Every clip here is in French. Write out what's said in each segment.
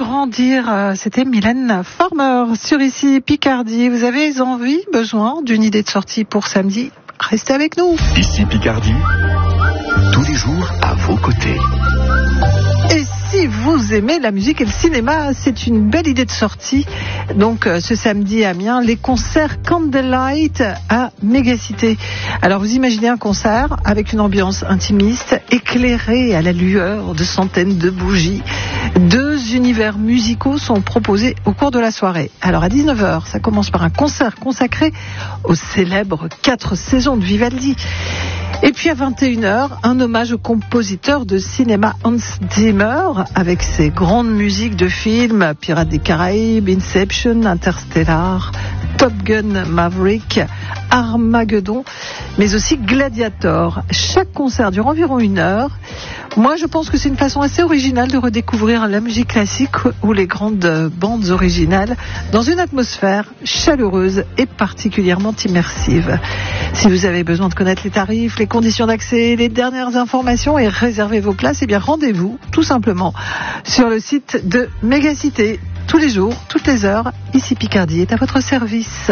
grandir. C'était Mylène Farmer sur Ici Picardie. Vous avez besoin d'une idée de sortie pour samedi? Restez avec nous. Ici Picardie, tous les jours à vos côtés. Et si vous aimez la musique et le cinéma, c'est une belle idée de sortie. Donc ce samedi à Amiens, les concerts Candlelight à Mégacité. Alors vous imaginez un concert avec une ambiance intimiste, éclairé à la lueur de centaines de bougies. 2 univers musicaux sont proposés au cours de la soirée. Alors à 19h, ça commence par un concert consacré aux célèbres 4 saisons de Vivaldi. Et puis à 21h, un hommage au compositeur de cinéma Hans Zimmer avec ses grandes musiques de films Pirates des Caraïbes, Inception, Interstellar, Top Gun Maverick, Armageddon, mais aussi Gladiator. Chaque concert dure environ 1 heure. Moi, je pense que c'est une façon assez originale de redécouvrir la musique classique ou les grandes bandes originales dans une atmosphère chaleureuse et particulièrement immersive. Si vous avez besoin de connaître les tarifs, les conditions d'accès, les dernières informations et réserver vos places, eh bien rendez-vous tout simplement sur le site de Mégacité. Tous les jours, toutes les heures, Ici Picardie est à votre service.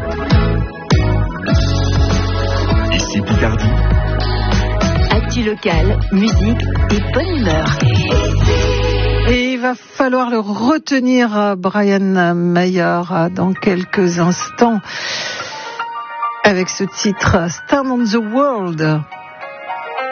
Ici Picardie. Actu local, musique et bonne humeur. Et il va falloir le retenir, Brian Mayer, dans quelques instants avec ce titre Stand on the World.